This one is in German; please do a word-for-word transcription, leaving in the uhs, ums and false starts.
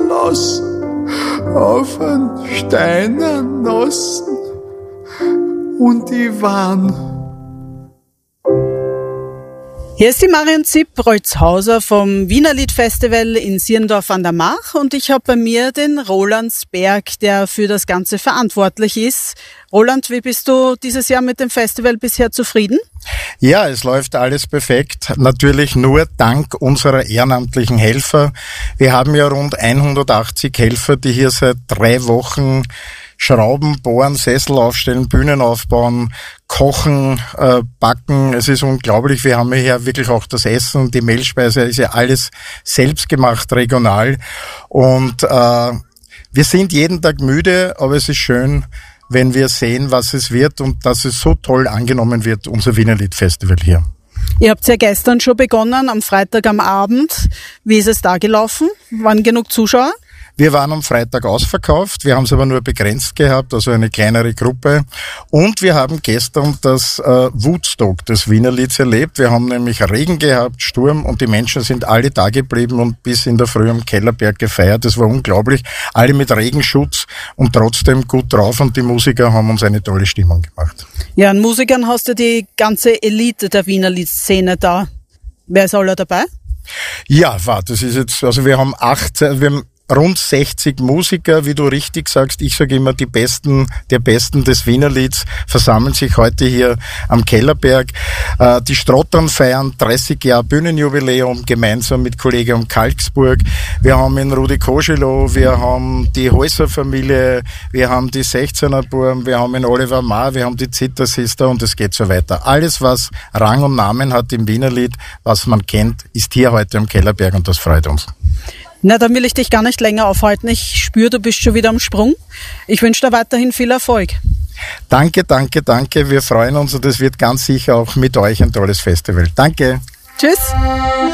lassen, auf einen Stein lassen und ich warn. Hier ist die Marion Zipp-Rolzhauser vom Wiener Liedfestival in Sierndorf an der Mach und ich habe bei mir den Roland Sberg, der für das Ganze verantwortlich ist. Roland, wie bist du dieses Jahr mit dem Festival bisher zufrieden? Ja, es läuft alles perfekt. Natürlich nur dank unserer ehrenamtlichen Helfer. Wir haben ja rund hundertachtzig Helfer, die hier seit drei Wochen Schrauben, bohren, Sessel aufstellen, Bühnen aufbauen, kochen, äh, backen. Es ist unglaublich. Wir haben hier wirklich auch das Essen, die Mehlspeise, ist ja alles selbst gemacht, regional. Und äh, wir sind jeden Tag müde, aber es ist schön, wenn wir sehen, was es wird und dass es so toll angenommen wird, unser Wiener Liedfestival hier. Ihr habt ja gestern schon begonnen, am Freitag am Abend. Wie ist es da gelaufen? Waren genug Zuschauer? Wir waren am Freitag ausverkauft, wir haben es aber nur begrenzt gehabt, also eine kleinere Gruppe. Und wir haben gestern das äh, Woodstock des Wiener Lieds erlebt. Wir haben nämlich Regen gehabt, Sturm und die Menschen sind alle da geblieben und bis in der Früh am Kellerberg gefeiert. Das war unglaublich. Alle mit Regenschutz und trotzdem gut drauf und die Musiker haben uns eine tolle Stimmung gemacht. Ja, an Musikern hast du die ganze Elite der Wiener Liedszene da. Wer ist alle dabei? Ja, warte, das ist jetzt, also wir haben achtzehn, wir haben rund sechzig Musiker, wie du richtig sagst. Ich sage immer, die Besten der Besten des Wiener Lieds versammeln sich heute hier am Kellerberg. Äh, die Strottern feiern dreißig Jahre Bühnenjubiläum gemeinsam mit Kollegium Kalksburg. Wir haben in Rudi Koschelow, wir haben die Häuser-Familie, wir haben die sechzehner Burm, wir haben in Oliver Maar, wir haben die Zither Sister und es geht so weiter. Alles, was Rang und Namen hat im Wiener Lied, was man kennt, ist hier heute am Kellerberg und das freut uns. Na, dann will ich dich gar nicht länger aufhalten. Ich spüre, du bist schon wieder am Sprung. Ich wünsche dir weiterhin viel Erfolg. Danke, danke, danke. Wir freuen uns und es wird ganz sicher auch mit euch ein tolles Festival. Danke. Tschüss.